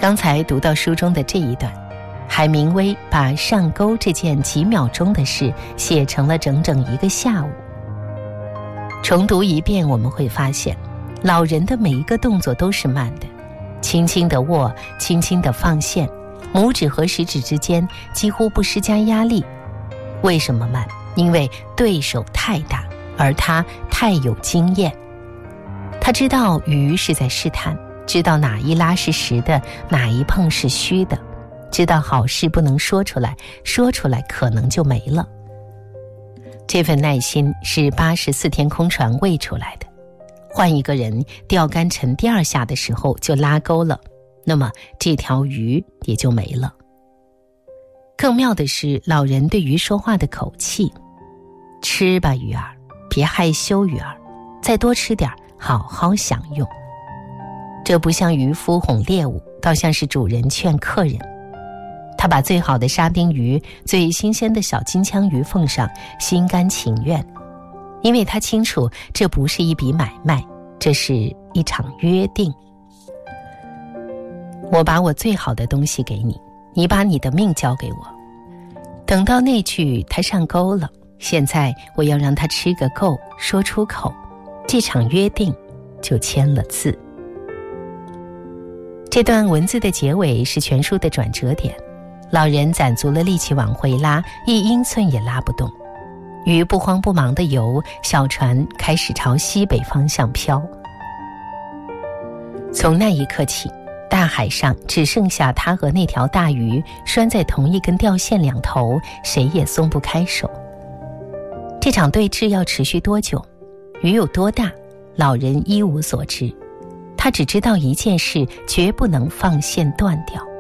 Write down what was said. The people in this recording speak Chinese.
刚才读到书中的这一段，海明威把上钩这件几秒钟的事写成了整整1个下午。重读一遍，我们会发现老人的每一个动作都是慢的，轻轻地握，轻轻地放线，拇指和食指之间几乎不施加压力。为什么慢？因为对手太大，而他太有经验。他知道鱼是在试探，知道哪一拉是实的，哪一碰是虚的，知道好事不能说出来，说出来可能就没了。这份耐心是84天空船喂出来的。换一个人钓竿沉第2下的时候就拉钩了，那么这条鱼也就没了。更妙的是老人对鱼说话的口气，吃吧鱼儿，别害羞鱼儿，再多吃点，好好享用。这不像渔夫哄猎物，倒像是主人劝客人。他把最好的沙丁鱼，最新鲜的小金枪鱼奉上，心甘情愿，因为他清楚这不是一笔买卖，这是一场约定。我把我最好的东西给你，你把你的命交给我。等到那句他上钩了，现在我要让他吃个够，说出口，这场约定就签了字。这段文字的结尾是全书的转折点，老人攒足了力气往回拉，一英寸也拉不动。鱼不慌不忙地游，小船开始朝西北方向飘。从那一刻起，大海上只剩下他和那条大鱼拴在同一根钓线两头，谁也松不开手。这场对峙要持续多久，鱼有多大，老人一无所知。他只知道一件事，绝不能放线断掉。